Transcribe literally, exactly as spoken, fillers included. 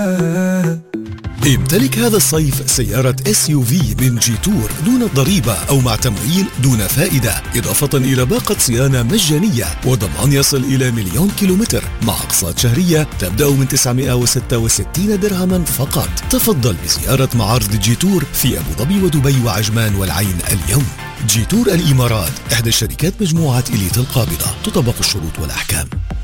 امتلك هذا الصيف سيارة اس يو في من جيتور دون ضريبة أو مع تمويل دون فائدة، إضافة إلى باقة صيانة مجانية وضمان يصل إلى مليون كيلومتر مع أقساط شهرية تبدأ من تسعمائة وستة وستين درهما فقط. تفضل بزيارة معارض جيتور في أبو ظبي ودبي وعجمان والعين اليوم. جيتور الإمارات إحدى الشركات مجموعة إليت القابضة، تطبق الشروط والأحكام.